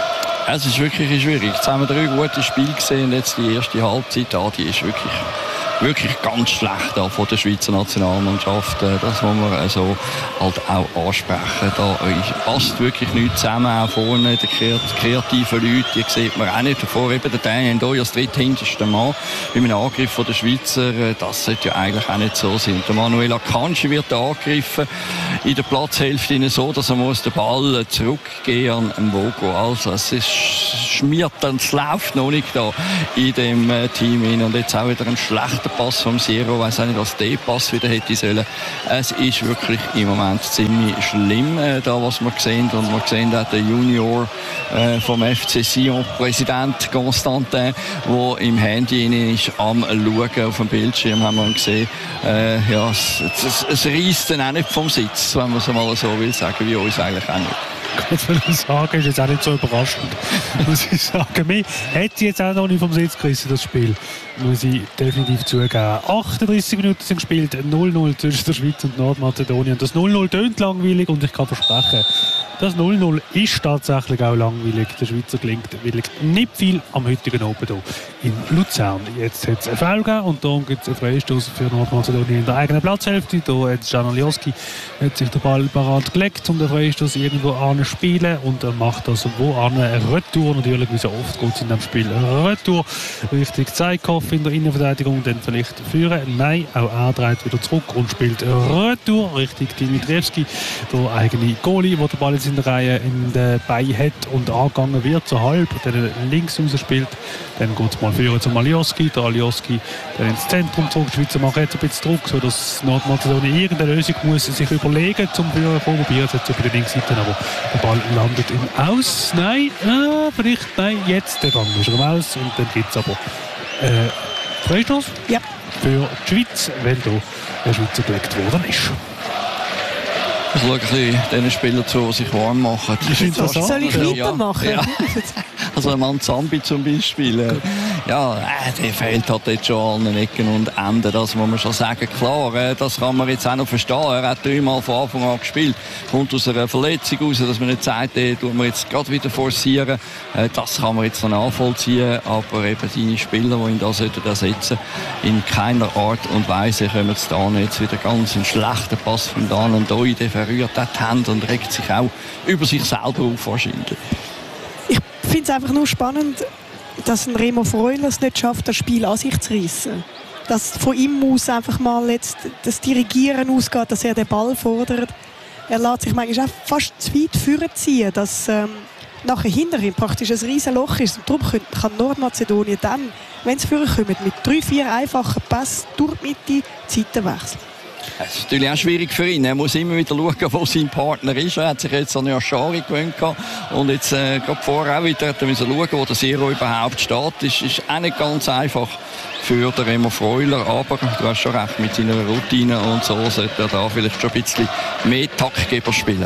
Es ist wirklich schwierig. Jetzt haben wir 3 gute Spiele gesehen. Jetzt die erste Halbzeit, die ist wirklich ganz schlecht von der Schweizer Nationalmannschaft. Das muss man also halt auch ansprechen. Da passt wirklich nichts zusammen. Auch vorne die kreativen Leute, die sieht man auch nicht. Davor eben der Daniel Ndoye als dritthinterster Mann bei einem Angriff von der Schweizer. Das sollte ja eigentlich auch nicht so sein. Der Manuel Akanji wird angegriffen in der Platzhälfte so, dass er muss den Ball zurückgehen an Mvogo. Also es ist schmiert dann, es läuft noch nicht da in dem Team hin. Und jetzt auch wieder ein schlechter Pass vom Sierra, ich weiß auch nicht, was der Pass wieder hätte sollen. Es ist wirklich im Moment ziemlich schlimm, da was wir sehen. Und wir sehen auch den Junior vom FC Sion, Präsident Constantin, der im Handy ist am Schauen auf dem Bildschirm, haben wir gesehen. Ja, es reisst dann auch nicht vom Sitz, wenn man es mal so will sagen, wie uns eigentlich auch nicht. Ich würde sagen, ist jetzt auch nicht so überraschend. Muss ich sagen, mich hätte jetzt auch noch nicht vom Sitz gerissen, das Spiel. Muss ich definitiv zugeben. 38 Minuten sind gespielt, 0-0 zwischen der Schweiz und Nordmazedonien. Das 0-0 tönt langweilig und ich kann versprechen, das 0-0 ist tatsächlich auch langweilig. Der Schweizer gelingt nicht viel am heutigen Abend hier in Luzern. Jetzt hat es einen Foul gegeben und darum gibt es einen Freistoß für Nordmazedonien in der eigenen Platzhälfte. Da hat Can Alioski sich den Ball parat gelegt, um den Freistoß irgendwo anzuspielen und er macht das wo an. Retour natürlich, wie so oft geht es in diesem Spiel. Retour Richtung Zeithoff in der Innenverteidigung, dann vielleicht führen. Nein, auch er dreht wieder zurück und spielt Retour Richtung Dimitrievski, der eigene Goalie, der den Ball jetzt in der Reihe in den Beinen hat und angegangen wird, so halb, dann links raus spielt. Dann geht es mal führen zum Alioski. Der Alioski dann ins Zentrum zurück. Die Schweizer machen jetzt ein bisschen Druck, sodass Nordmazedonien irgendeine Lösung muss sich überlegen zum Führen kommen. Probieren es jetzt über die Linksseite, aber der Ball landet im Aus. Nein, jetzt der Gang ist er im Aus und dann gibt es aber Freistoß für die Schweiz, weil hier der Schweizer gelegt worden ist. Ich schaue ein bisschen den Spielern zu, die sich warm machen. Soll ich weitermachen? Ja. Also ein Mann Zambi zum Beispiel. Ja, der fehlt halt jetzt schon an den Ecken und Enden, das muss man schon sagen. Klar, das kann man jetzt auch noch verstehen. Er hat 3-mal von Anfang an gespielt. Kommt aus einer Verletzung raus, dass man nicht sagt, tut man jetzt gerade wieder forcieren. Das kann man jetzt noch nachvollziehen. Aber eben seine Spieler, die ihn da ersetzen sollten, in keiner Art und Weise kommen sie da jetzt wieder ganz einen schlechten Pass von Dan Ndoye. Der verrührt die Hände und regt sich auch über sich selber auf wahrscheinlich. Ich finde es einfach nur spannend, dass ein Remo Freuler es nicht schafft, das Spiel an sich zu reissen. Dass von ihm aus einfach mal jetzt das Dirigieren ausgeht, dass er den Ball fordert. Er lässt sich manchmal auch fast zu weit vorziehen, dass nachher hinter ihm praktisch ein riesen Loch ist. Und darum kann Nordmazedonien dann, wenn sie vorkommen, mit 3-4 einfachen Pässen durch die Mitte die Seiten wechseln. Es ist natürlich auch schwierig für ihn. Er muss immer wieder schauen, wo sein Partner ist. Er hat sich jetzt an Yashari gewöhnt und jetzt gerade vorher auch wieder schauen, wo der Sierra überhaupt steht. Das ist auch nicht ganz einfach für den Remo Freuler, aber du hast schon recht, mit seiner Routine und so sollte er da vielleicht schon ein bisschen mehr Taktgeber spielen.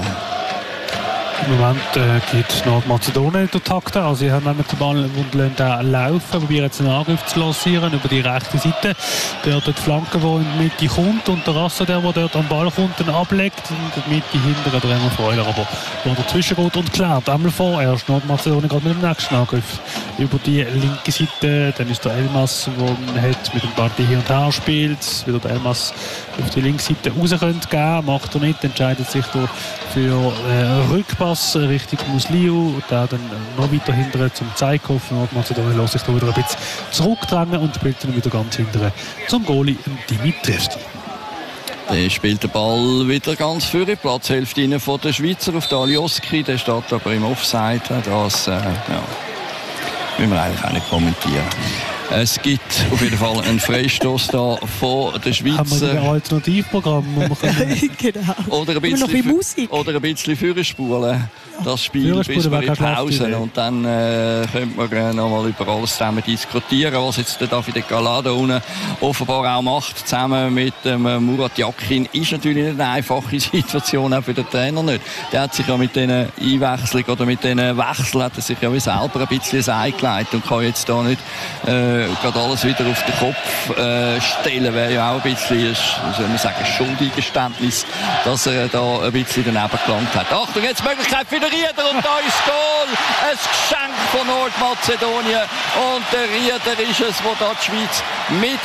Im Moment geht Nordmazedonien den Takt an. Sie haben den Ball und lassen laufen, probieren jetzt einen Angriff zu lancieren über die rechte Seite. Dort die Flanke, die in die Mitte kommt und der Rasse, der dort am Ball kommt, dann ablegt. Und in die Mitte hinter der Remo Freuler, aber wo dazwischen geht und klärt. Einmal vorerst Nordmazedonien geht mit dem nächsten Angriff über die linke Seite. Dann ist der Elmas, der mit dem Ball hin und her spielt. Wieder der Elmas auf die linke Seite raus könnte gehen, macht er nicht, entscheidet sich für Rückpass Richtung Musliu, der dann noch weiter hinten zum Zeithoff. Nordmazedonien lässt sich da wieder ein bisschen zurückdrängen und spielt dann wieder ganz hinten zum Goalie Dimitrievski. Der spielt den Ball wieder ganz vor die Platzhälfte von der Schweizer auf den Alioski, der steht aber im Offside. Das müssen wir eigentlich auch nicht kommentieren. Es gibt auf jeden Fall einen Freistoß da von der Schweizer. Haben wir ein Alternativprogramm, wo wir können Genau. Oder ein bisschen Führerspulen. Das Spiel bis wir in die Pause. Und dann könnte man noch mal über alles zusammen diskutieren, was jetzt der Davide Gallardo unten offenbar auch macht, zusammen mit Murat Yakin. Ist natürlich nicht eine einfache Situation, auch für den Trainer nicht. Der hat sich ja mit diesen Einwechslungen oder mit diesen Wechseln hat er sich ja wie selber ein bisschen eingeleitet und kann jetzt da nicht gerade alles wieder auf den Kopf stellen. Wäre ja auch ein bisschen, soll man sagen, Schuldeingeständnis, dass er da ein bisschen daneben gelangt hat. Achtung, jetzt Möglichkeit für den Rieder und da ist Goal. Ein Geschenk von Nordmazedonien. Und der Rieder ist es, der da die Schweiz mit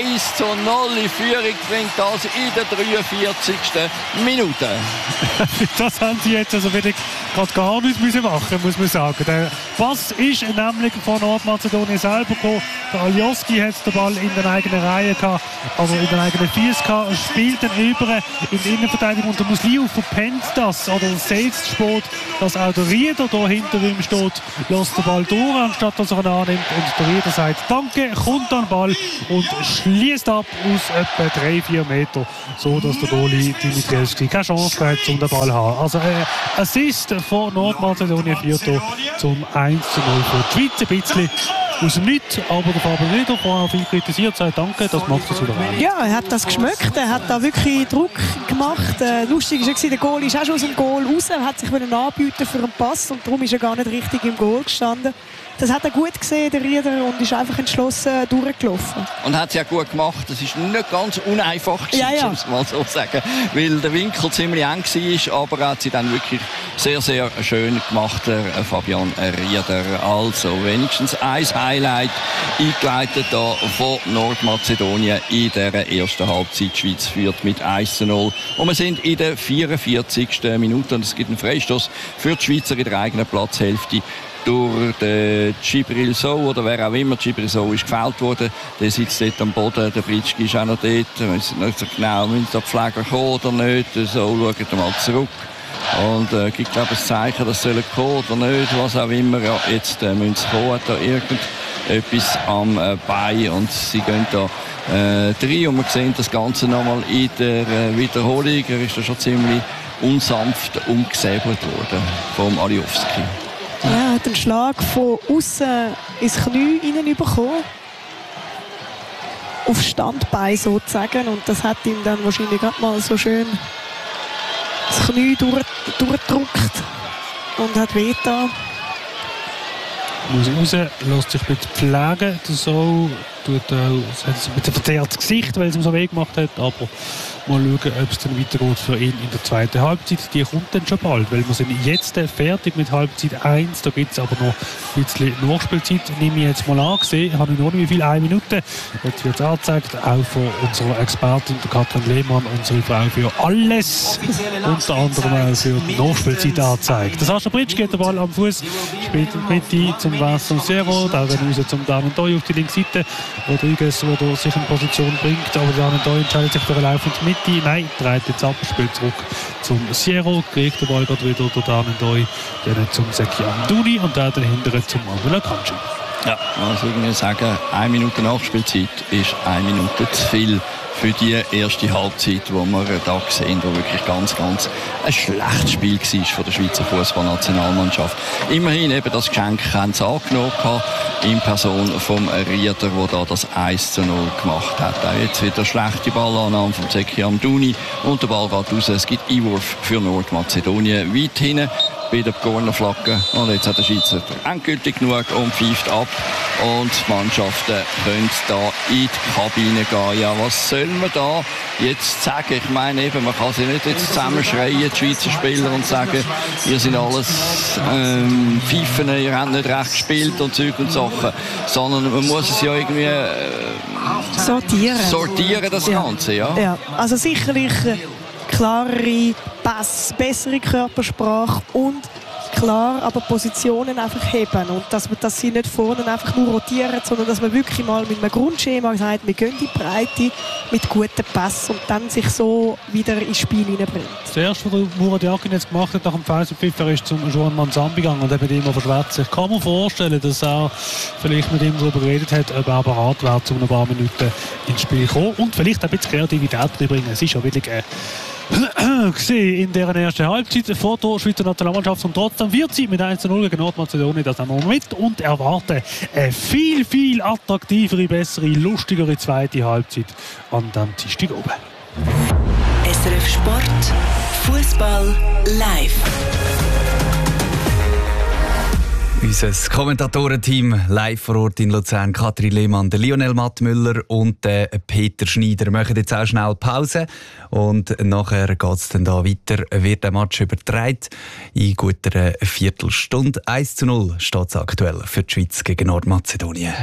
1:0 in Führung bringt. Das in der 43. Minute. Das haben sie jetzt also wirklich gerade gar nicht müssen machen, muss man sagen. Der Pass ist nämlich von Nordmazedonien selber gekommen. Der Alioski hat den Ball in der eigenen Reihe gehabt, also in den eigenen Füßen gehabt, spielt dann über in die Innenverteidigung und der Musliu verpennt das oder sieht es spät, dass auch der Rieder da hinter ihm steht, lässt den Ball durch, anstatt dass er ihn annimmt und der Rieder sagt Danke, kommt an den Ball und schließt ab aus etwa 3-4 Meter, so dass der Goalie Dimitrievski keine Chance hat, um den Ball zu haben. Also Assist von Nordmazedonien führt zum 1:0 für die Schweiz, ein bisschen aus dem Nichts, aber der Fabian Rieder, vorher viel kritisiert, sagt Danke, das macht er souverän. Ja, er hat das geschmeckt, er hat da wirklich Druck gemacht. Lustig war, der Goal ist auch schon aus dem Goal raus, er hat sich anbieten für einen Pass und darum ist er gar nicht richtig im Goal gestanden. Das hat er gut gesehen, der Rieder, und ist einfach entschlossen durchgelaufen. Und hat es ja gut gemacht. Es ist nicht ganz uneinfach gewesen, ja. muss man mal so sagen, weil der Winkel ziemlich eng war, aber er hat sie dann wirklich sehr, sehr schön gemacht, der Fabian Rieder. Also wenigstens ein Highlight eingeleitet da von Nordmazedonien in der ersten Halbzeit. Die Schweiz führt mit 1:0 und wir sind in der 44. Minute und es gibt einen Freistoß für die Schweizer in der eigenen Platzhälfte durch den Djibril Sow oder wer auch immer. Djibril Sow ist gefällt worden, der sitzt dort am Boden, der Britschki ist auch noch dort, wir wissen nicht so genau, müssen da die Pfleger kommen oder nicht, so schaut mal zurück und gibt glaube ich ein Zeichen, dass sie kommen oder nicht, was auch immer. Ja, jetzt müssen sie kommen, hat da irgendetwas am Bein und sie gehen da rein und wir sehen das Ganze nochmal in der Wiederholung. Er ist da schon ziemlich unsanft umgesäbelt worden vom Aliowski. Ja, er hat einen Schlag von außen ins Knie hineinbekommen. Auf Standbein sozusagen. Und das hat ihm dann wahrscheinlich gerade mal so schön das Knie durchgedrückt und hat wehgetan. Muss raus, lässt sich ein bisschen pflegen. So tut auch mit dem verzerrtes Gesicht, weil es ihm so weh gemacht hat. Aber mal schauen, ob es dann weitergeht für ihn in der zweiten Halbzeit. Die kommt dann schon bald, weil wir sind jetzt fertig mit Halbzeit 1. Da gibt es aber noch ein bisschen Nachspielzeit. Nehme ich jetzt mal angesehen, habe ich noch nicht wie viel, 1 Minute. Jetzt wird es angezeigt, auch von unserer Expertin, der Katrin Lehmann, unsere Frau für alles, unter anderem auch für die Nachspielzeit angezeigt. Der Sascha Britsch geht den Ball am Fuß, spielt in die Mitte zum Vincent Serrault, da raus zum Daniel Doy auf die linke Seite. Rodriguez, der sich in Position bringt, aber Daniel Doy entscheidet sich für eine laufende Mitte. Nein, dreht jetzt ab, spielt zurück zum Sierro, kriegt den Ball gerade wieder der Daniel Doy, dann zum Seki Amdouni und dann dahinter zum Manuel Akanji. Ja, also ich würde sagen, 1 Minute Nachspielzeit ist 1 Minute zu viel für die erste Halbzeit, wo wir da sehen, wo wirklich ganz, ganz ein schlechtes Spiel war von der Schweizer Fußballnationalmannschaft. Immerhin eben das Geschenk haben sie angenommen in Person vom Rieder, der da das 1:0 gemacht hat. Auch jetzt wieder schlechte Ballannahme von Seki Amdouni und der Ball geht raus. Es gibt Einwurf für Nordmazedonien weit hinten bei der Cornerflagge. Und jetzt hat der Schweizer endgültig genug und pfeift ab. Und die Mannschaften können da in die Kabine gehen. Ja, was soll man da jetzt sagen? Ich meine eben, man kann sie nicht jetzt zusammenschreien, die Schweizer Spieler, und sagen, ihr sind alles Pfeifen, ihr habt nicht recht gespielt und Zeug und Sachen. Sondern man muss es ja irgendwie sortieren das Ganze. Ja. Ja, also sicherlich klarere Pass, bessere Körpersprache und klar aber Positionen einfach heben und dass sie nicht vorne einfach nur rotieren, sondern dass man wirklich mal mit einem Grundschema sagt, wir gehen in die Breite mit guten Pässen und dann sich so wieder ins Spiel hineinbringt. Das erste, was Murat Yakin jetzt gemacht hat nach dem Pfeiferpfiffer, ist zum Juan Manzambi gegangen und hat mit ihm verschwätzt. Ich kann mir vorstellen, dass er vielleicht mit ihm darüber geredet hat, ob er bereit wäre, zu ein paar Minuten ins Spiel zu kommen und vielleicht ein bisschen Kreativität bringen. Es ist ja wirklich in der ersten Halbzeit vor der Schweizer Nationalmannschaft und trotzdem wird sie mit 1:0 gegen Nordmazedonien das nehmen wir mit und erwarten eine viel, viel attraktivere, bessere, lustigere zweite Halbzeit an dem Dienstag oben. SRF Sport, Fußball live. Unser Kommentatorenteam live vor Ort in Luzern, Katrin Lehmann, Lionel Mattmüller und Peter Schneider. Wir machen jetzt auch schnell Pause und nachher geht es dann da weiter. Wird der Match übertragen in guter Viertelstunde. 1:0 steht es aktuell für die Schweiz gegen Nordmazedonien.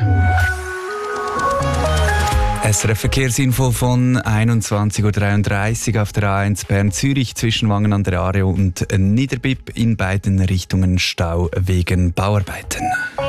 SRF Verkehrsinfo von 21:33 Uhr auf der A1 Bern-Zürich zwischen Wangen an der Aare und Niederbipp in beiden Richtungen Stau wegen Bauarbeiten.